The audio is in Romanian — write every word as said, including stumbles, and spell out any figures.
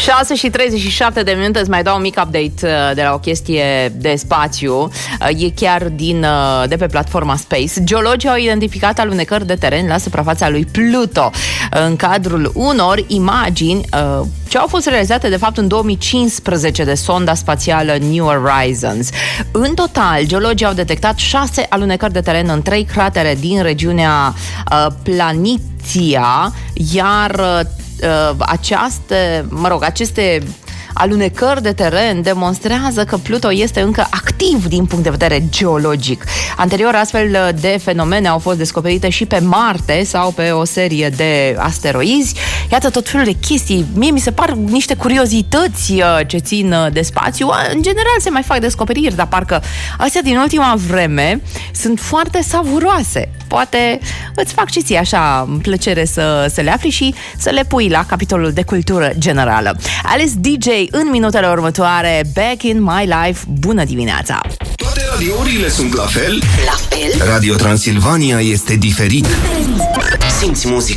șase și treizeci și șapte de minute, îți mai dau un mic update de la o chestie de spațiu. E chiar din, de pe platforma Space. Geologii au identificat alunecări de teren la suprafața lui Pluto în cadrul unor imagini ce au fost realizate de fapt în două mii cincisprezece de sonda spațială New Horizons. În total, geologii au detectat șase alunecări de teren în trei cratere din regiunea uh, Planitia, iar uh, aceaste, mă rog, aceste alunecări de teren demonstrează că Pluto este încă activ din punct de vedere geologic. Anterior, astfel de fenomene au fost descoperite și pe Marte sau pe o serie de asteroizi. Iată tot felul de chestii. Mie mi se par niște curiozități ce țin de spațiu. În general se mai fac descoperiri, dar parcă astea din ultima vreme sunt foarte savuroase. Poate îți fac și ție așa plăcere să, să le afli și să le pui la capitolul de cultură generală. Alice D J în minutele următoare, Back in My Life. Bună dimineața! Toate radiourile sunt la fel? La fel? Radio Transilvania este diferit. Simți muzica